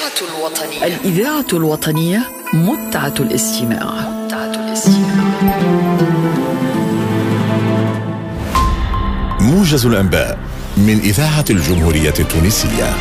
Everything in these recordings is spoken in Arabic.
الإذاعة الوطنية متعة الاستماع. موجز الأنباء من إذاعة الجمهورية التونسية.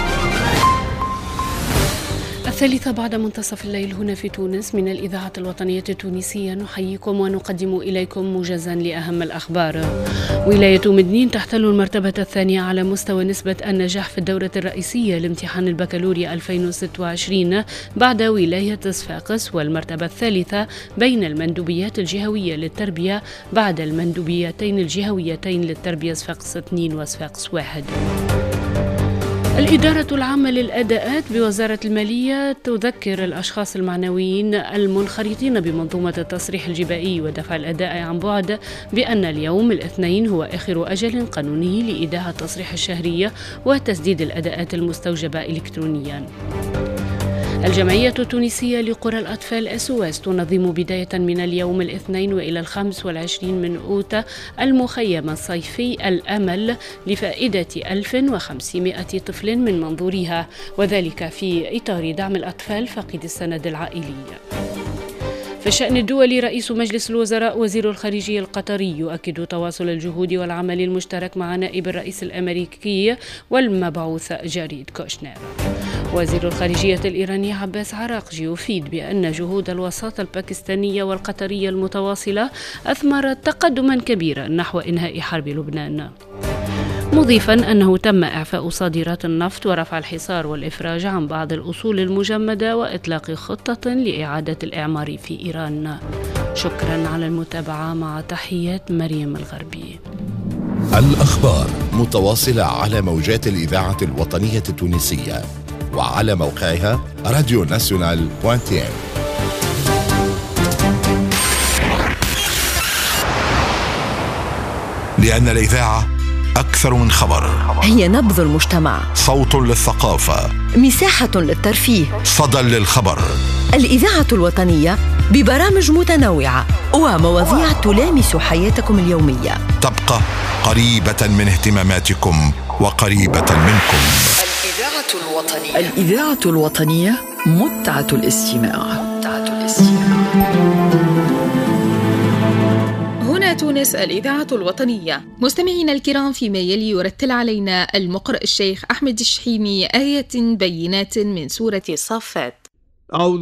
3 بعد منتصف الليل هنا في تونس من الإذاعة الوطنية التونسية، نحييكم ونقدم إليكم موجزا لأهم الأخبار. ولاية مدنين تحتل المرتبة الثانية على مستوى نسبة النجاح في الدورة الرئيسية لامتحان البكالوريا 2026 بعد ولاية صفاقس، والمرتبة الثالثة بين المندوبيات الجهوية للتربية بعد المندوبيتين الجهويتين للتربية صفاقس 2 وصفاقس 1. الإدارة العامة للأداءات بوزارة المالية تذكر الأشخاص المعنويين المنخرطين بمنظومة التصريح الجبائي ودفع الأداء عن بعد بأن اليوم الاثنين هو آخر أجل قانوني لإيداع التصريح الشهري وتسديد الأداءات المستوجبة إلكترونيا. الجمعية التونسية لقرى الأطفال SOS تنظم بداية من اليوم الاثنين وإلى 25 من أوت المخيم الصيفي الأمل لفائدة 1500 طفل من منظورها، وذلك في إطار دعم الأطفال فاقد السند العائلي. في الشأن الدولي، رئيس مجلس الوزراء وزير الخارجية القطري يؤكد تواصل الجهود والعمل المشترك مع نائب الرئيس الأمريكي والمبعوث جاريد كوشنر. وزير الخارجية الإيراني عباس عراقجي يفيد بأن جهود الوساطة الباكستانية والقطرية المتواصلة أثمرت تقدما كبيرا نحو إنهاء حرب لبنان، مضيفا أنه تم إعفاء صادرات النفط ورفع الحصار والإفراج عن بعض الأصول المجمدة وإطلاق خطة لإعادة الإعمار في إيران. شكرا على المتابعة، مع تحيات مريم الغربي. الأخبار متواصلة على موجات الإذاعة الوطنية التونسية وعلى موقعها radionational.tn. لأن الإذاعة أكثر من خبر، هي نبض المجتمع، صوت للثقافة، مساحة للترفيه، صدى للخبر. الإذاعة الوطنية ببرامج متنوعة ومواضيع تلامس حياتكم اليومية، تبقى قريبة من اهتماماتكم وقريبة منكم. الإذاعة الوطنية متعة الاستماع. هنا تونس، الإذاعة الوطنية. مستمعينا الكرام، فيما يلي يرتل علينا المقرئ الشيخ أحمد الشحيمي آيات بينات من سورة الصافات.